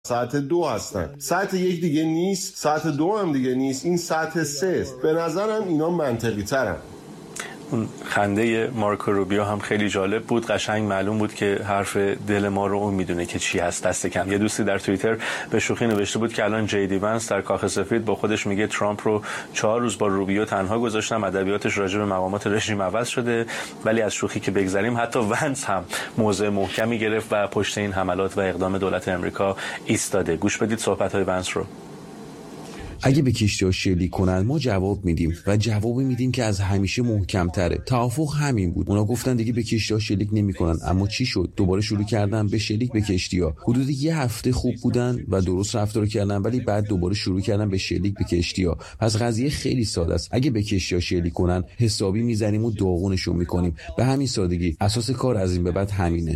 ساعت 2 هستن. ساعت 1 دیگه نیست، ساعت 2 هم دیگه نیست، این ساعت 3 است. به نظرم اینا منطقی ترن. اون خنده مارکو روبیو هم خیلی جالب بود. قشنگ معلوم بود که حرف دل ما رو اون میدونه که چی هست دست کم. یه دوستی در توییتر به شوخی نوشته بود که الان جی دی ونس در کاخ سفید با خودش میگه ترامپ رو 4 روز با روبیو تنها گذاشتم، ادبیاتش راجع به مقامات رژیم عوض شده. ولی از شوخی که بگذریم حتی ونس هم موضع محکمی گرفت و پشت این حملات و اقدام دولت آمریکا ایستاده. گوش بدید صحبت‌های ونس رو. اگه به کشتی‌ها شلیک کنن ما جواب میدیم و جوابی میدیم که از همیشه محکم‌تره. توافق همین بود. اونا گفتن دیگه به کشتی‌ها شلیک نمی‌کنن، اما چی شد؟ دوباره شروع کردن به شلیک به کشتی‌ها. حدود یه هفته خوب بودن و درست رفتار کردن، ولی بعد دوباره شروع کردن به شلیک به کشتی‌ها. پس قضیه خیلی ساده است. اگه به کشتی‌ها شلیک کنن حسابی میزنیم و داغونشون می‌کنیم. به همین سادگی. اساس کار از این به بعد همینه.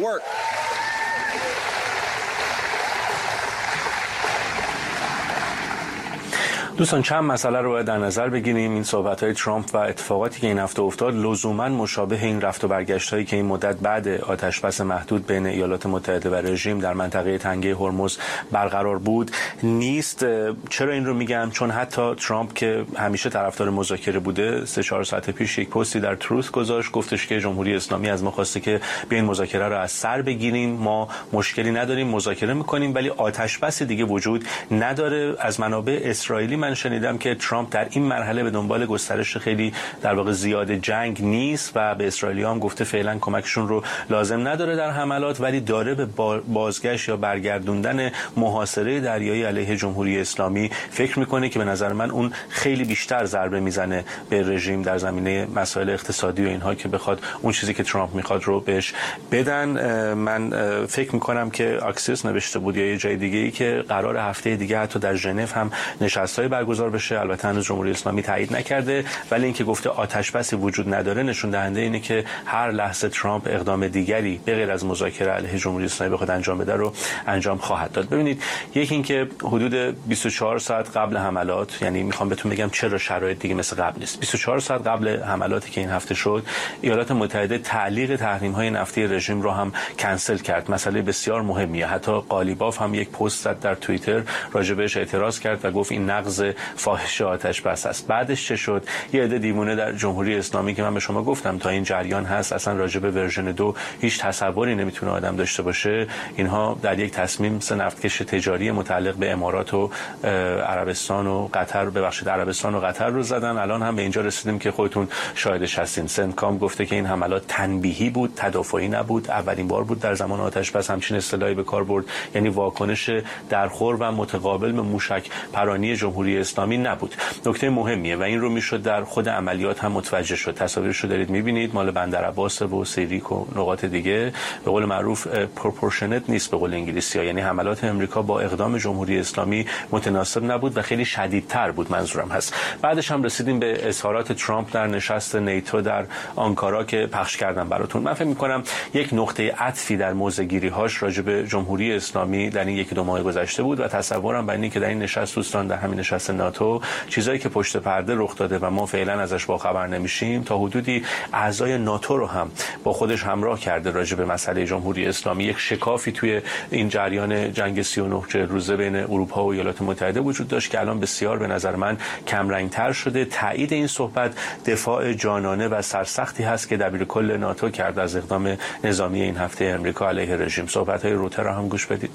دوستان چند مسئله رو باید در نظر بگیریم. این صحبت‌های ترامپ و اتفاقاتی که این هفته افتاد لزوماً مشابه این رفت و برگشت‌هایی که این مدت بعد آتش‌بس محدود بین ایالات متحده و رژیم در منطقه تنگه هرمز برقرار بود نیست. چرا این رو میگم؟ چون حتی ترامپ که همیشه طرفدار مذاکره بوده 3-4 ساعت پیش یک پستی در تروث گذاشت، گفتش که جمهوری اسلامی از ما خواسته که بیاین مذاکره رو از سر بگیریم، ما مشکلی نداریم، مذاکره می‌کنیم، ولی آتش‌بس دیگه وجود نداره. از منابع اسرائیلی من شنیدم که ترامپ در این مرحله به دنبال گسترش خیلی در واقع زیاد جنگ نیست و به اسرائیلی‌ها هم گفته فعلا کمکشون رو لازم نداره در حملات، ولی داره به بازگشت یا برگردوندن محاصره دریایی علیه جمهوری اسلامی فکر میکنه که به نظر من اون خیلی بیشتر ضربه میزنه به رژیم در زمینه مسائل اقتصادی و اینها که بخواد اون چیزی که ترامپ میخواد رو بهش بدن. من فکر میکنم که اکسیوس نوشته بود یا یه جای دیگه‌ای که قرار هفته دیگه حتی در ژنو هم نشست‌های برگزار بشه. البته هنوز جمهوری اسلامی تایید نکرده، ولی اینکه گفته آتش‌بسی وجود نداره نشون دهنده اینه که هر لحظه ترامپ اقدام دیگری به غیر از مذاکره علیه جمهوری اسلامی بخواد انجام بده رو انجام خواهد داد. ببینید، یکی اینکه حدود 24 ساعت قبل حملات، یعنی میخوام بهتون بگم چرا شرایط دیگه مثل قبل نیست. 24 ساعت قبل حملاتی که این هفته شد، ایالات متحده تعلیق تحریم‌های نفتی رژیم رو هم کنسل کرد. مسئله بسیار مهمیه. حتی قالیباف هم یک پست زد در توییتر راجع بهش اعتراض کرد و گفت این نقض فاحش آتش‌بس است. بعدش چه شد؟ یه عده دیوونه در جمهوری اسلامی که من به شما گفتم تا این جریان هست اصلا راجع به ورژن 2 هیچ تصوری نمیتونه آدم داشته باشه، اینها در یک تصمیم سه نفتکش تجاری متعلق به امارات و عربستان و قطر، ببخشید عربستان و قطر رو زدن. الان هم به اینجا رسیدیم که خودتون شاهدش هستین. سنتکام گفته که این حملات تنبیهی بود، تدافعی نبود. اولین بار بود در زمان آتش‌بس همچین اصطلاحی به کار برد، یعنی واکنش درخور و متقابل به موشک پرانی جمهوری اسلامی نبود. نکته مهمیه و این رو میشد در خود عملیات هم متوجه شد. تصاویرش رو دارید میبینید، مال بندر عباس و سیریک و نقاط دیگه. به قول معروف پروپورشنت نیست به قول انگلیسی‌ها، یعنی حملات امریکا با اقدام جمهوری اسلامی متناسب نبود و خیلی شدیدتر بود، منظورم هست. بعدش هم رسیدیم به اظهارات ترامپ در نشست نیتو در آنکارا که پخش کردم براتون. من فکر می‌کنم یک نقطه عطفی در موضع‌گیری‌هاش راجع به جمهوری اسلامی در این 1-2 ماه گذشته بود و تصورم بر اینه که در این نشست دوستان، در همین نشست ناتو، چیزایی که پشت پرده رخ داده و ما فعلا ازش باخبر نمیشیم، تا حدودی اعضای ناتو رو هم با خودش همراه کرده راجع به مسئله جمهوری اسلامی. یک شکافی توی این جریان جنگ 39 روزه بین اروپا و ایالات متحده وجود داشت که الان بسیار به نظر من کم رنگ‌تر شده. تایید این صحبت دفاع جانانه و سرسختی هست که دبیرکل ناتو کرد از اقدام نظامی این هفته امریکا علیه رژیم. صحبت‌های روتر رو هم گوش بدید.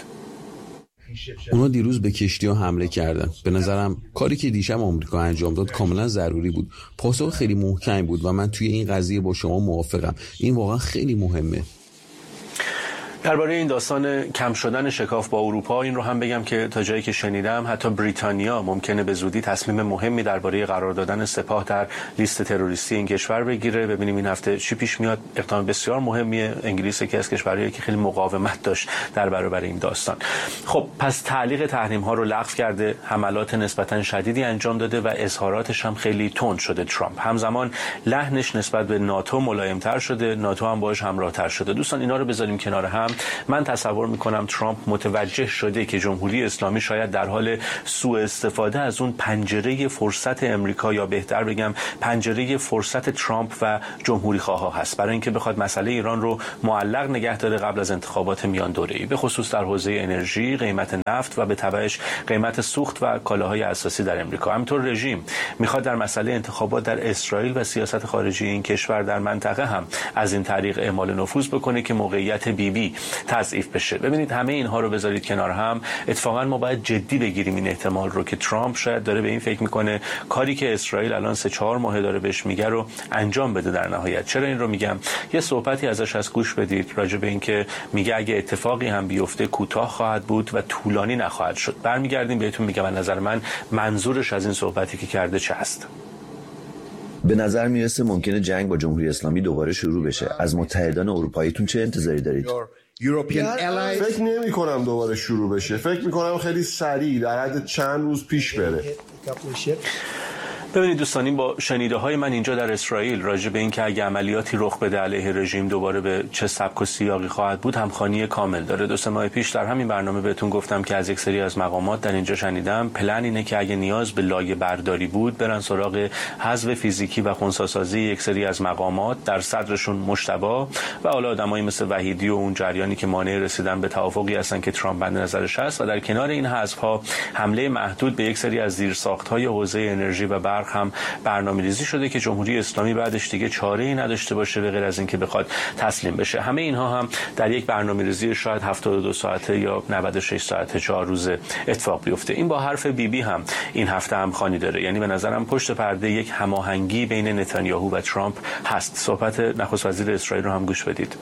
اونا دیروز به کشتی‌ها حمله کردن. به نظرم کاری که دیشب آمریکا انجام داد کاملا ضروری بود. پاسخ خیلی محکمی بود و من توی این قضیه با شما موافقم. این واقعا خیلی مهمه. درباره این داستان کم شدن شکاف با اروپا این رو هم بگم که تا جایی که شنیدم حتی بریتانیا ممکنه به زودی تصمیم مهمی درباره قرار دادن سپاه در لیست تروریستی این کشور بگیره. ببینیم این هفته چی پیش میاد. اقدام بسیار مهمیه. انگلیس یکی از کشورهایی که خیلی مقاومت داشت در برابر این داستان. خب پس تعلیق تحریم ها رو لغو کرده، حملات نسبتا شدیدی انجام داده و اظهاراتش هم خیلی تند شده ترامپ. همزمان لحنش نسبت به ناتو ملایم‌تر شده، ناتو هم باهاش همراه‌تر شده. دوستان اینا رو بذاریم کنار هم. من تصور میکنم ترامپ متوجه شده که جمهوری اسلامی شاید در حال سوء استفاده از اون پنجره فرصت امریکا، یا بهتر بگم پنجره فرصت ترامپ و جمهوری خواها هست، برای اینکه بخواد مسئله ایران رو معلق نگه داره قبل از انتخابات میان دوره‌ای، به خصوص در حوزه انرژی، قیمت نفت و به تبعش قیمت سوخت و کالاهای اساسی در امریکا. همینطور رژیم میخواد در مسئله انتخابات در اسرائیل و سیاست خارجی این کشور در منطقه هم از این طریق اعمال نفوذ بکنه که موقعیت بیبی تضعیف بشه. ببینید همه اینها رو بذارید کنار هم، اتفاقا ما باید جدی بگیریم این احتمال رو که ترامپ شاید داره به این فکر میکنه کاری که اسرائیل الان 3-4 ماه داره بهش میگه رو انجام بده در نهایت. چرا این رو میگم؟ یه صحبتی ازش از گوش بدید راجع به این که میگه اگه اتفاقی هم بیفته کوتاه خواهد بود و طولانی نخواهد شد. برمیگردیم بهتون میگم از نظر من منظورش از این صحبتی که کرده چه هست. به نظر میرسه ممکنه جنگ با جمهوری اسلامی دوباره شروع بشه. از متحدان اروپاییتون چه انتظاری دارید؟ فکر نمی کنم دوباره شروع بشه. فکر می کنم خیلی سریع در حد چند روز پیش بره. ببینید دوستان، این با شنیده های من اینجا در اسرائیل راجع به این که اگه عملیاتی رخ بده علیه رژیم دوباره به چه سبک و سیاقی خواهد بود همخوانی کامل داره. 2-3 ماه پیش در همین برنامه بهتون گفتم که از یک سری از مقامات در اینجا شنیدم پلن اینه که اگه نیاز به لایه برداری بود برن سراغ حذف فیزیکی و خنثی‌سازی یک سری از مقامات، در صدرشون مجتبی و حالا آدمایی مثل وحیدی و اون جریانی که مانع رسیدن به توافقی هستن که ترامپ بنده نظرش هست. و در کنار این حذف‌ها حمله محدود به یک سری از زیرساخت‌های حوزه انرژی و برق هم برنامه‌ریزی شده که جمهوری اسلامی بعدش دیگه چاره‌ای نداشته باشه به غیر از اینکه بخواد تسلیم بشه. همه اینها هم در یک برنامه‌ریزی شاید 72 ساعته یا 96 ساعته 4 روزه اتفاق بیفته. این با حرف بیبی هم این هفته هم خوانی داره. یعنی به نظرم پشت پرده یک هماهنگی بین نتانیاهو و ترامپ هست. صحبت نخست وزیر اسرائیل رو هم گوش بدید.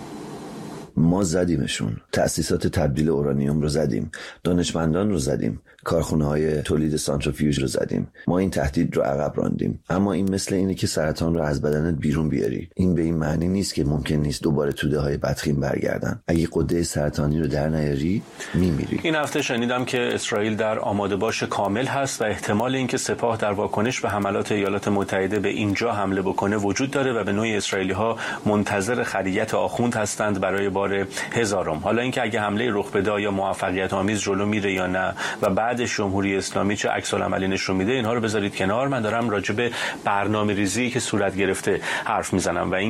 ما زدیمشون، تأسیسات تبدیل اورانیوم رو زدیم، دانشمندان رو زدیم، کارخونه‌های تولید سانتریفیوژ رو زدیم. ما این تهدید رو عقب راندیم. اما این مثل اینه که سرطان رو از بدنت بیرون بیاری. این به این معنی نیست که ممکن نیست دوباره توده‌های بدخیم برگردن. اگه غده سرطانی رو در نیاری میمیری. این هفته شنیدم که اسرائیل در آماده باش کامل هست و احتمال اینکه سپاه در واکنش به حملات ایالات متحده به اینجا حمله بکنه وجود داره و به نوعی اسرائیلی‌ها منتظر خریت آخوند هستند برای بار هزارم. حالا اینکه اگه حمله رخ بده یا موفقیت آمیز جلو میره یا نه و بعدش جمهوری اسلامی چه عکس العملی نشون میده، اینها رو بذارید کنار. من دارم راجع به برنامه‌ریزی که صورت گرفته حرف میزنم و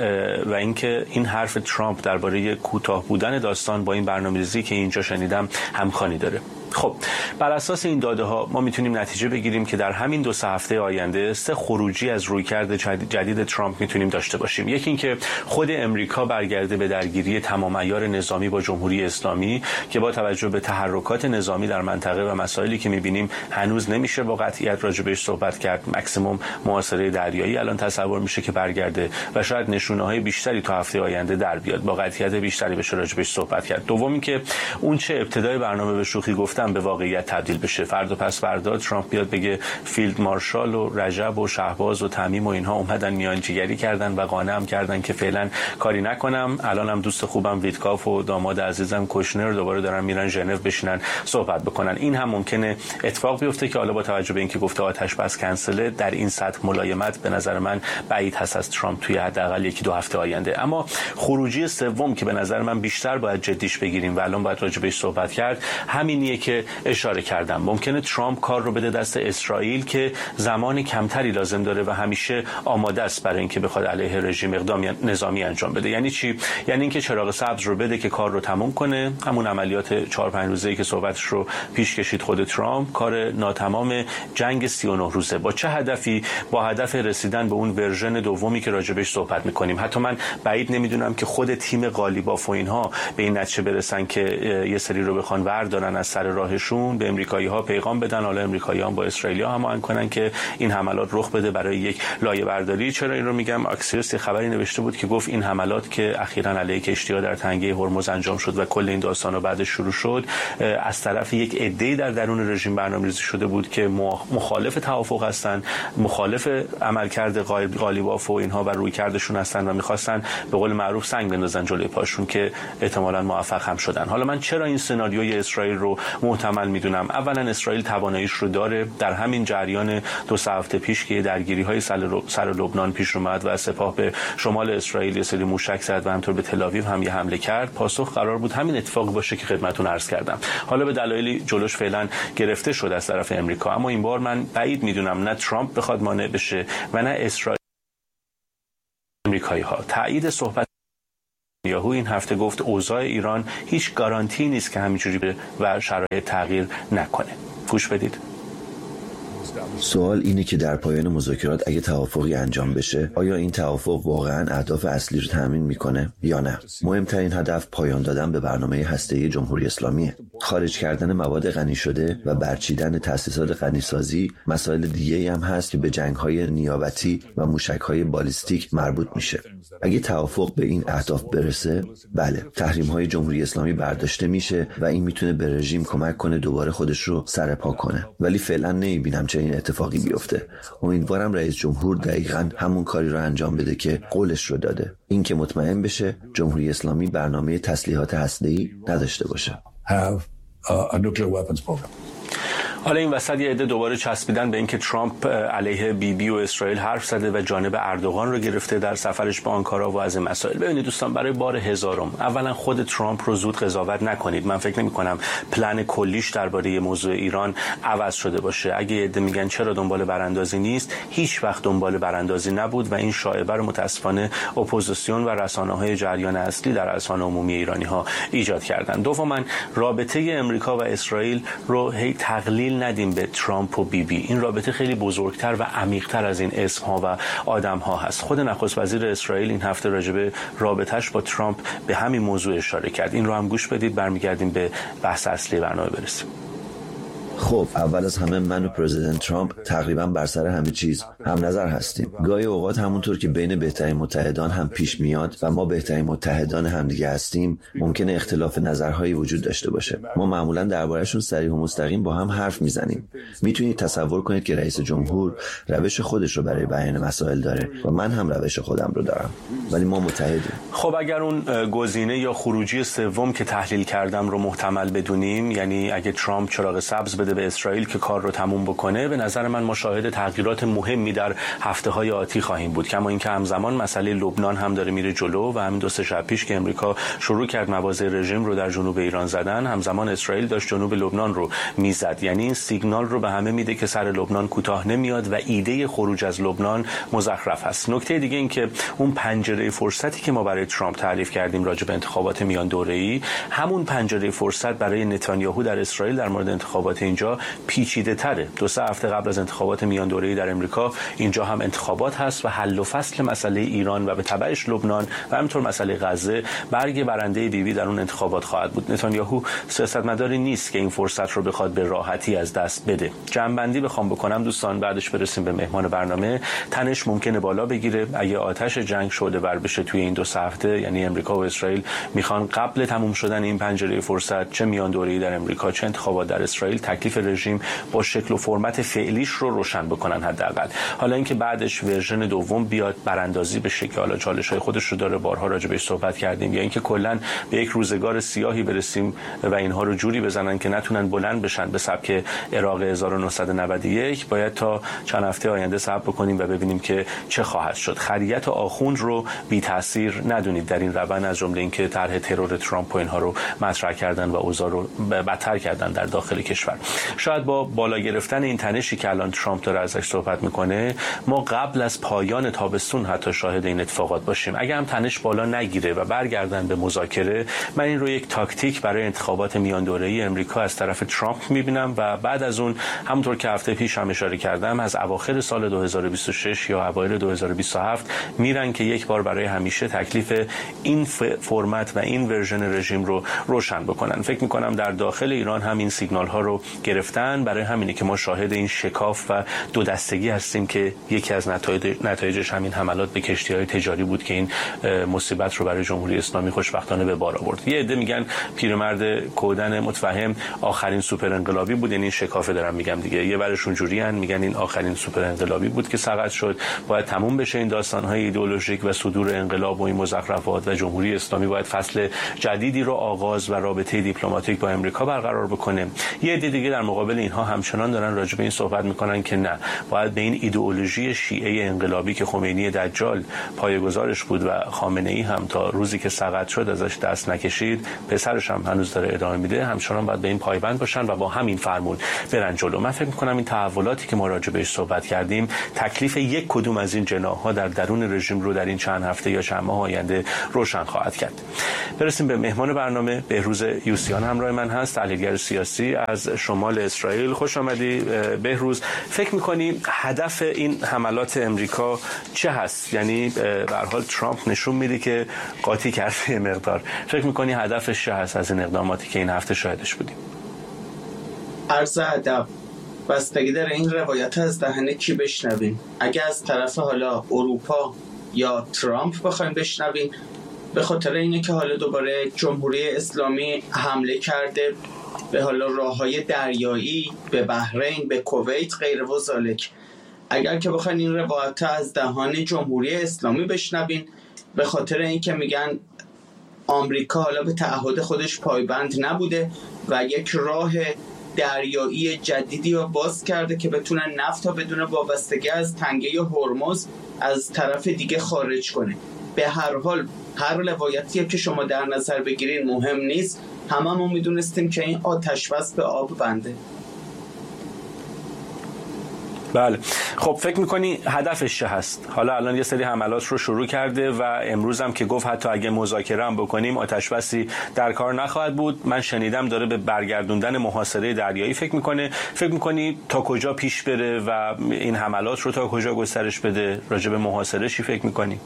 اینکه این حرف ترامپ درباره کوتاه بودن داستان با این برنامه‌ریزی که اینجا شنیدم همخوانی داره. خب بر اساس این داده ها ما میتونیم نتیجه بگیریم که در همین 2 هفته آینده 3 خروجی از رویکرد جدید ترامپ میتونیم داشته باشیم. یکی اینکه خود امریکا برگرده به درگیری تمام عیار نظامی با جمهوری اسلامی که با توجه به تحرکات نظامی در منطقه و مسائلی که میبینیم هنوز نمیشه با قطعیت راجع بهش صحبت کرد. ماکسیمم محاصره دریایی الان تصور میشه که برگرده و شاید نشونه‌های بیشتری تا هفته آینده در بیاد، با قطعیت بیشتری بشه راجع بهش صحبت کرد. دوم اینکه اون چه ابتدای برنامه به شوخی گفتم به واقعیت تبدیل بشه. فردا پس فردا ترامپ بیاد بگه فیلد مارشال و رجب و شهباز و تمیم و اینها اومدن میانجیگری کردن و قانعم کردن که فعلا کاری نکنم. الانم دوست خوبم ویتکاف و داماد عزیزم کوشنر دوباره دارن میرن ژنو بشینن صحبت بکنن. این هم ممکنه اتفاق بیفته که حالا با توجه به اینکه گفته آتش بس کنسله در این سطح ملایمت به نظر من بعید هست از ترامپ توی حداقل 1-2 هفته آینده. اما خروجی سوم که به نظر من بیشتر باید جدیش بگیریم و الان باید راجع بهش صحبت کرد همینیه که اشاره کردم. ممکنه ترامپ کار رو بده دست اسرائیل که زمان کمتری لازم داره و همیشه آماده است برای اینکه بخواد علیه رژیم اقدام نظامی انجام بده. یعنی چی؟ یعنی اینکه چراغ سبز رو بده که کار رو تموم کنه، همون عملیات 4-5 روزه‌ای که صحبتش رو پیش کشید خود ترامپ، کار ناتمام جنگ 39 روزه. با چه هدفی؟ با هدف رسیدن به اون ورژن دومی که راجبش صحبت می‌کنیم. حتی من بعید نمیدونم که خود تیم قالیباف و اینها به این نتیجه برسن که یه سری رو بخوان وردارن از سر راهشون، به امریکایی‌ها پیغام بدن، حالا امریکایی‌ها با اسرائیلی‌ها هماهنگ کنن که این حملات رخ بده برای یک لایه برداری. چرا این رو میگم؟ اکسیوس خبری نوشته بود که گفت این حملات که اخیراً علیه کشتی‌ها در تنگه هرمز انجام شد و کل این داستان رو بعدش شروع شد از طرف یک عده‌ای در درون رژیم برنامه‌ریزی شده بود که مخالف توافق هستن، مخالف عملکرد قالیباف و اینها و رویکردشون هستن و می‌خواستن به قول معروف سنگ بندازن جلوی پاشون که احتمالاً موفق هم شدن. حالا من چرا این سناریوی اسرائیل رو محتمل میدونم. اولا اسرائیل تواناییش رو داره. در همین جریان 2 هفته پیش که درگیری‌های سر لبنان پیش اومد و سپاه به شمال اسرائیل یه سری موشک زد و همینطور به تل‌آویو هم یه حمله کرد، پاسخ قرار بود همین اتفاق باشه که خدمتتون عرض کردم. حالا به دلایلی جلوش فعلا گرفته شده از طرف امریکا، اما این بار من بعید میدونم نه ترامپ بخواد مانع بشه و نه اسرائیل. امریکایی‌ها تایید صحبت یاهو این هفته گفت اوضاع ایران هیچ گارانتی نیست که همینجوری بره و شرایط تغییر نکنه. گوش بدید. سوال اینه که در پایان مذاکرات اگه توافقی انجام بشه، آیا این توافق واقعاً اهداف اصلی رو تضمین میکنه یا نه؟ مهمترین هدف پایان دادن به برنامه هسته‌ای جمهوری اسلامیه. خارج کردن مواد غنی شده و برچیدن تأسیسات غنیسازی مسائل دیگه‌ای هم هست که به جنگ‌های نیابتی و موشک‌های بالیستیک مربوط میشه. اگه توافق به این اهداف برسه، بله، تحریم‌های جمهوری اسلامی برداشته میشه و این میتونه به رژیم کمک کنه دوباره خودش رو سرپا کنه. ولی فعلا نمیبینم چه این اتفاقی بیفته. امیدوارم رئیس جمهور دقیقاً همون کاری رو انجام بده که قولش رو داده. این که مطمئن بشه جمهوری اسلامی برنامه تسلیحات هسته‌ای نداشته باشه. حالا این وسط یه عده دوباره چسبیدن به اینکه ترامپ علیه بیبی و اسرائیل حرف زده و جانب اردوغان رو گرفته در سفرش به آنکارا و از این مسائل. ببینید دوستان، برای بار هزارم اولا خود ترامپ رو زود قضاوت نکنید. من فکر نمی‌کنم پلن کلیش درباره موضوع ایران عوض شده باشه. اگه یه عده میگن چرا دنبال براندازی نیست، هیچ وقت دنبال براندازی نبود و این شایعه رو متاسفانه اپوزیسیون و رسانه‌های جریان اصلی در اذهان عمومی ایرانی‌ها ایجاد کردن. دوما رابطه امریکا و اسرائیل رو هی تقلیل ندیم به ترامپ و بیبی. این رابطه خیلی بزرگتر و عمیق‌تر از این اسم‌ها و آدم‌ها هست. خود نخست وزیر اسرائیل این هفته راجع به رابطه‌اش با ترامپ به همین موضوع اشاره کرد. این رو هم گوش بدید، برمیگردیم به بحث اصلی برنامه برسیم. خب اول از همه من و پرزیدنت ترامپ تقریبا بر سر همه چیز هم نظر هستیم. گاهی اوقات همونطور که بین بهترین متحدان هم پیش میاد و ما بهترین متحدان همدیگه هستیم، ممکنه اختلاف نظرهایی وجود داشته باشه. ما معمولا درباره‌شون صریح و مستقیم با هم حرف میزنیم. میتونید تصور کنید که رئیس جمهور روش خودش رو برای بیان مسائل داره و من هم روش خودم رو دارم، ولی ما متحدیم. خب اگر اون گزینه یا خروجی سوم که تحلیل کردم رو محتمل بدونیم، یعنی اگه ترامپ چراغ سبز بده به اسرائیل که کار رو تموم بکنه، به نظر من ما شاهد تغییرات مهمی در هفته‌های آتی خواهیم بود. کما اینکه همزمان مسئله لبنان هم داره میره جلو و همین 2 شب پیش که امریکا شروع کرد مواضع رژیم رو در جنوب ایران زدن، همزمان اسرائیل داشت جنوب لبنان رو میزد. یعنی این سیگنال رو به همه میده که سر لبنان کوتاه نمیاد و ایده خروج از لبنان مزخرف است. نکته دیگه این که اون پنجره فرصتی که ما برای ترامپ تعریف کردیم راجع به انتخابات میان دوره‌ای، همون پنجره فرصت برای نتانیاهو در اسرائیل در مورد انتخابات اینجا پیچیده تره. 2-3 هفته قبل از انتخابات میان دوره‌ای در امریکا اینجا هم انتخابات هست و حل و فصل مسئله ایران و به تبعش لبنان و همینطور مسئله غزه برگ برنده بیبی در اون انتخابات خواهد بود. نتانیاهو سیاستمداری نیست که این فرصت رو بخواد به راحتی از دست بده. جمع‌بندی بخوام بکنم دوستان، بعدش برسیم به مهمان برنامه، تنش ممکنه بالا بگیره اگه آتش جنگ شعله ور بشه توی این 2 هفته. یعنی امریکا و اسرائیل میخوان قبل تموم شدن این پنجره فرصت، چه میان دوره‌ای در امریکا چه انتخابات در اسرائیل، تکلیف رژیم با شکل و فرمت فعلیش رو روشن بکنن حداقل. حالا اینکه بعدش ورژن دوم بیاد براندازی به شکل، حالا چالش‌های خودش رو داره، بارها راجع بهش صحبت کردیم، یا اینکه کلاً به یک روزگار سیاهی برسیم و اینها رو جوری بزنن که نتونن بلند بشن به سبک عراق 1991، باید تا چند هفته آینده صبر بکنیم و ببینیم که چه خواهد شد. خریت آخوند رو بی تاثیر ندونید در این روند، از جمله اینکه طرح ترور ترامپ و اینها رو مطرح کردن و اوضاع رو بدتر کردن در داخل کشور. شاید با بالا گرفتن این تنشی که الان ترامپ داره ازش صحبت میکنه، ما قبل از پایان تابستون حتی شاهد این اتفاقات باشیم. اگه هم تنش بالا نگیره و برگردن به مذاکره، من این رو یک تاکتیک برای انتخابات میان دوره‌ای امریکا از طرف ترامپ میبینم و بعد از اون همونطور که هفته پیش هم اشاره کردم، از اواخر سال 2026 یا اوایل 2027 میرن که یک بار برای همیشه تکلیف این فرمت و این ورژن رژیم رو روشن بکنن. فکر میکنم در داخل ایران هم این سیگنال ها رو گرفتن. برای همینه که ما شاهد این شکاف و دو دستگی هستیم که یکی از نتایجش همین حملات به کشتی‌های تجاری بود که این مصیبت رو برای جمهوری اسلامی خوشبختانه به بار آورد. یه عده میگن پیرمرد کودن متفهم آخرین سوپر انقلابی بود، یعنی این شکافه دارم میگم دیگه. یه ورشون جوریان میگن این آخرین سوپر انقلابی بود که سقط شد، باید تموم بشه این داستان‌های ایدئولوژیک و صدور انقلاب و این مزخرفات و جمهوری اسلامی باید فصل جدیدی رو آغاز و رابطه دیپلماتیک با امریکا برقرار بکنه. یه عده دیگه در مقابل اینها همچنان دارن راجع به این صحبت میکنن که نه، باید به این ایدئولوژی شیعه انقلابی که خمینی دجال پایه‌گذارش بود و خامنه‌ای هم تا روزی که سقط شد ازش دست نکشید، پسرش هم هنوز داره ادامه میده، همچنان باید به این پایبند باشن و با همین فرمون برن جلو. من فکر میکنم این تحولاتی که ما راجع بهش صحبت کردیم تکلیف یک کدوم از این جناح‌ها در درون رژیم رو در این چند هفته یا چند ماه آینده روشن خواهد کرد. برسیم به مهمان برنامه. بهروز یوسیان همراه من هست، تحلیلگر سیاسی از شمال اسرائیل. خوش آمدی بهروز. فکر می‌کنی هدف این حملات امریکا چه هست؟ یعنی به هر حال ترامپ نشون میده که قاطی کرده مقدار. فکر می‌کنی هدفش چه هست از این اقداماتی که این هفته شاهدش بودیم؟ عرض ادب، بستگی داره این روایت از دهن کی بشنویم. اگه از طرف حالا اروپا یا ترامپ بخوایم بشنویم، به خاطر اینه که حالا دوباره جمهوری اسلامی حمله کرده به حالا راههای دریایی، به بحرین، به کویت، غیر و ذالک. اگر که بخواین این روایت از دهان جمهوری اسلامی بشنوین، به خاطر اینکه میگن آمریکا حالا به تعهد خودش پایبند نبوده و یک راه دریایی جدیدی رو باز کرده که بتونن نفت ها بدون وابستگی از تنگه هرمز از طرف دیگه خارج کنه. به هر حال هر روایتی که شما در نظر بگیرین مهم نیست، هممون میدونستیم که این آتش بس به آب بنده. بله. خب فکر میکنی هدفش چه هست؟ حالا الان یه سری حملات رو شروع کرده و امروز هم که گفت حتی اگه مذاکره هم بکنیم آتش بسی در کار نخواهد بود. من شنیدم داره به برگردوندن محاصره دریایی فکر میکنه. فکر میکنی تا کجا پیش بره و این حملات رو تا کجا گسترش بده؟ راجع به محاصره چی فکر میکنی؟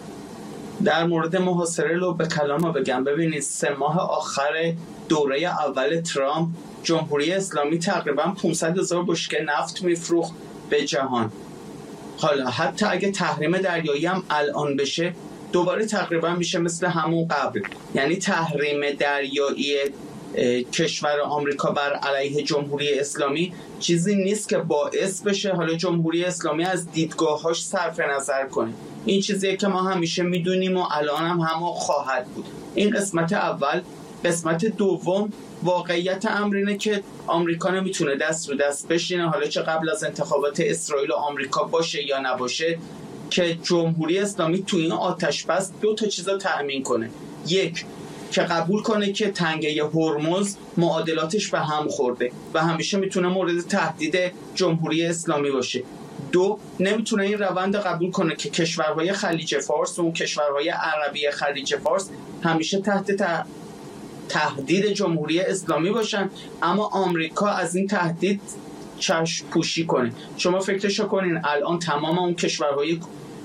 در مورد محاصره رو به کلام بگم. ببینید 3 ماه آخر دوره اول ترامپ جمهوری اسلامی تقریبا 500,000 بشکه نفت میفروخت به جهان. حالا حتی اگه تحریم دریایی هم الان بشه دوباره تقریبا میشه مثل همون قبل. یعنی تحریم دریایی کشور آمریکا بر علیه جمهوری اسلامی چیزی نیست که باعث بشه حالا جمهوری اسلامی از دیدگاهاش صرف نظر کنه. این چیزیه که ما همیشه میدونیم و الان هم همون خواهد بود. این قسمت اول. قسمت دوم، واقعیت امر اینه که آمریکا نمیتونه دست رو دست بشینه، حالا چه قبل از انتخابات اسرائیل و آمریکا باشه یا نباشه، که جمهوری اسلامی تو این آتش بس 2 تا چیزا تأمین کنه. یک، که قبول کنه که تنگه هرمز معادلاتش به هم خورده و همیشه میتونه مورد تهدید جمهوری اسلامی باشه. 2، نمیتونه این روند قبول کنه که کشورهای خلیج فارس و اون کشورهای عربی خلیج فارس همیشه تحت تهدید جمهوری اسلامی باشن، اما آمریکا از این تهدید چشم پوشی کنه. شما فکرشو کنین الان تمام اون کشورهای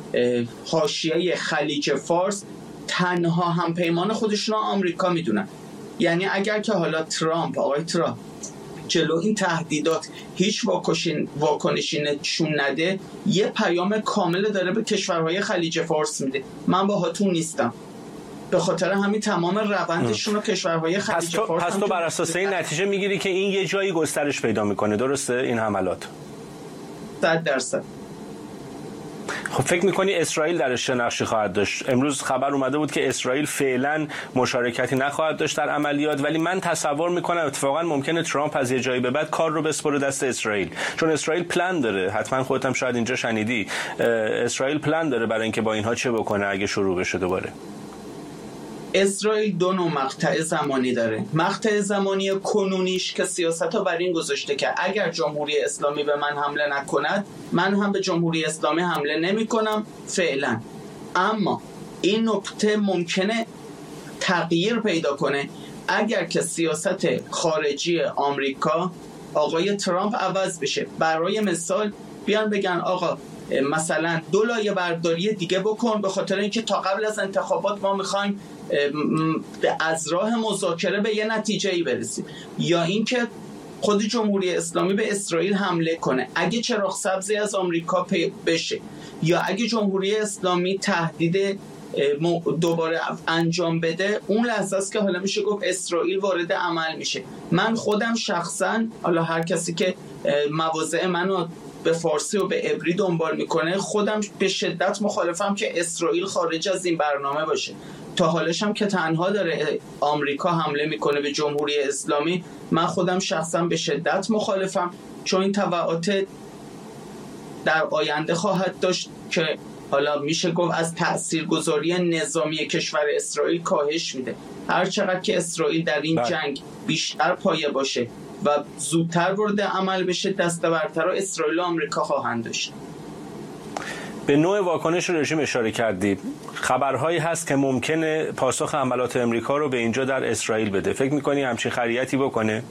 حاشیه خلیج فارس تنها همپیمان خودشون آمریکا میدونن. یعنی اگر که حالا آقای ترامپ جلو این تهدیدات هیچ واکنشی نشون نده، یه پیام کامل داره به کشورهای خلیج فارس میده: من باهاتون نیستم. به خاطر همین تمام روندشون رو کشورهای خلیج فارس. پس تو بر اساس این نتیجه میگیری که این یه جایی گسترش پیدا میکنه، درسته این حملات؟ 100%. خب فکر میکنی اسرائیل درش چه نقشی خواهد داشت؟ امروز خبر اومده بود که اسرائیل فعلا مشارکتی نخواهد داشت در عملیات، ولی من تصور میکنم اتفاقا ممکنه ترامپ از یه جایی به بعد کار رو بسپره دست اسرائیل، چون اسرائیل پلن داره. حتما خودت هم شاید اینجا شنیدی اسرائیل پلن داره برای اینکه با اینها چه بکنه اگه شروع بشه دوباره. اسرائیل 2 نوع مقطع زمانی داره. مقطع زمانی کنونیش که سیاست‌ها بر این گذاشته که اگر جمهوری اسلامی به من حمله نکند، من هم به جمهوری اسلامی حمله نمی‌کنم فعلا. اما این نکته ممکنه تغییر پیدا کنه اگر که سیاست خارجی آمریکا آقای ترامپ عوض بشه. برای مثال بیان بگن آقا مثلا 2 لایه برداری دیگه بکن به خاطر اینکه تا قبل از انتخابات ما میخوایم از راه مذاکره به یه نتیجه‌ای برسیم، یا اینکه خود جمهوری اسلامی به اسرائیل حمله کنه، اگه چراغ سبزی از آمریکا بشه یا اگه جمهوری اسلامی تهدید دوباره انجام بده، اون لحظه است که حالا میشه گفت اسرائیل وارد عمل میشه. من خودم شخصا، حالا هر کسی که مواضع منو به فارسی و به عبری دنبال میکنه، خودم به شدت مخالفم که اسرائیل خارج از این برنامه باشه. تا حالش هم که تنها داره آمریکا حمله میکنه به جمهوری اسلامی، من خودم شخصا به شدت مخالفم، چون این تبعات در آینده خواهد داشت که حالا میشه گفت از تاثیرگذاری نظامی کشور اسرائیل کاهش میده. هر چقدر که اسرائیل در این جنگ بیشتر پایه باشه و زودتر وارد عمل بشه، دستاوردتر اسرائیل و آمریکا خواهند داشت. به نوع واکنش رژیم اشاره کردید. خبرهایی هست که ممکنه پاسخ حملات امریکا رو به اینجا در اسرائیل بده. فکر می‌کنی همچین خریتی بکنه؟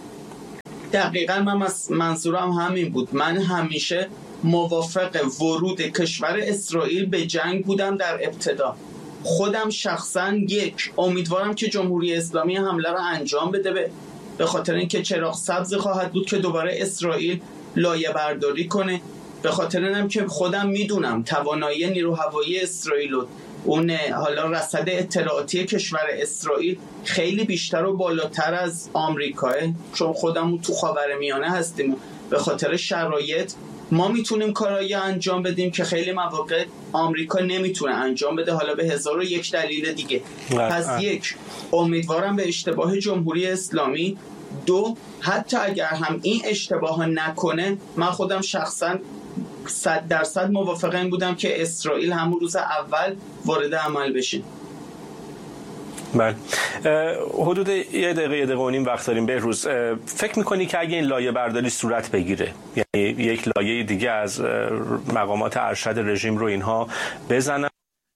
دقیقاً من منظورم همین بود. من همیشه موافق ورود کشور اسرائیل به جنگ بودم در ابتدا. خودم شخصاً امیدوارم که جمهوری اسلامی حمله رو انجام بده، به خاطر اینکه چراغ سبز خواهد بود که دوباره اسرائیل لایه برداری کنه. به خاطر اینم که خودم میدونم توانایی نیرو هوایی اسرائیل و اون حالا رصد اطلاعاتی کشور اسرائیل خیلی بیشتر و بالاتر از آمریکاه، چون خودمون تو خاورمیانه هستیم. به خاطر شرایط ما میتونیم کارایی انجام بدیم که خیلی مواقع آمریکا نمیتونه انجام بده، حالا به 1001 دلیل دیگه. پس امیدوارم به اشتباه جمهوری اسلامی. 2 حتی اگر هم این اشتباه نکنه، من خودم شخصا 100% موافق این بودم که اسرائیل همون روز اول وارد عمل بشه. بله، حدود یه دقیقه و نیم وقت داریم. بهروز، فکر میکنی که اگه این لایه برداری صورت بگیره، یعنی یک لایه دیگه از مقامات ارشد رژیم رو اینها بزنن،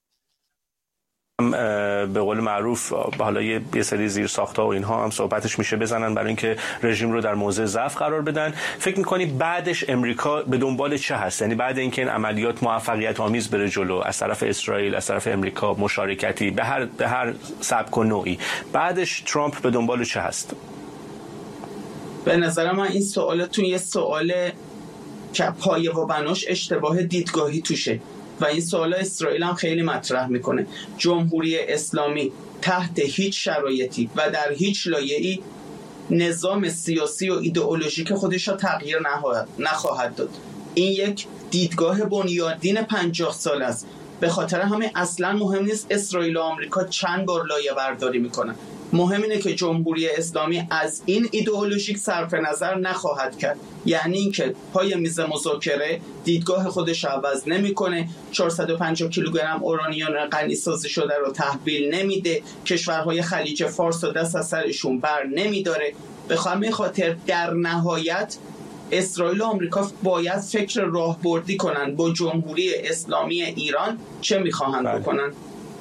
به قول معروف حالا یه سری زیر ساخت‌ها و اینها هم صحبتش میشه بزنن برای اینکه رژیم رو در موضع ضعف قرار بدن، فکر می‌کنی بعدش امریکا به دنبال چه هست؟ یعنی بعد اینکه این عملیات موفقیت آمیز بره جلو از طرف اسرائیل، از طرف امریکا، مشارکتی به هر سبک و نوعی، بعدش ترامپ به دنبال چه هست؟ به نظر من این سوالتون یه سوال که پایه و بناش اشتباه دیدگاهی توشه و این سوال اسرائیل هم خیلی مطرح میکنه. جمهوری اسلامی تحت هیچ شرایطی و در هیچ لایه‌ای نظام سیاسی و ایدئولوژیک خودش را تغییر نخواهد داد. این یک دیدگاه بنیادین 50 سال است. به خاطر همین اصلا مهم نیست اسرائیل و آمریکا چند بار لایه برداری میکنن. مهم اینه که جمهوری اسلامی از این ایدئولوژیک صرف نظر نخواهد کرد، یعنی اینکه پای میز مذاکره دیدگاه خودش عوض نمیکنه، 450 کیلوگرم اورانیوم غنی سازی شده رو تحویل نمیده، کشورهای خلیج فارس و دست از سرشون بر نمیداره. به همین خاطر در نهایت اسرائیل و آمریکا باید فکر راهبردی کنن با جمهوری اسلامی ایران چه میخواهند بکنن.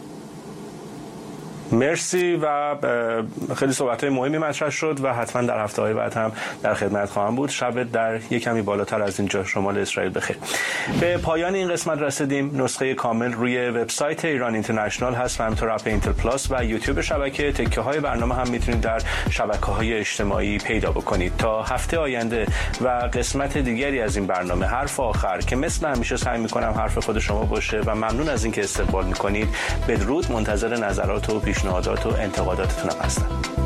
مرسی و خیلی صحبت‌های مهمی مطرح شد و حتما در هفته‌های بعد هم در خدمت خواهم بود. شب در یک کمی بالاتر از اینجا شمال اسرائیل بخیر. به پایان این قسمت رسیدیم. نسخه کامل روی وبسایت ایران اینترنشنال هست و همینطور اپ اینتل پلاس و یوتیوب شبکه. تکه‌های برنامه هم میتونید در شبکه‌های اجتماعی پیدا بکنید. تا هفته آینده و قسمت دیگری از این برنامه حرف آخر که مثل همیشه سعی می‌کنم حرف خود شما باشه و ممنون از اینکه استقبال می‌کنید. بدرود. منتظر نظرات و پیشنهادات و انتقاداتتون هستم.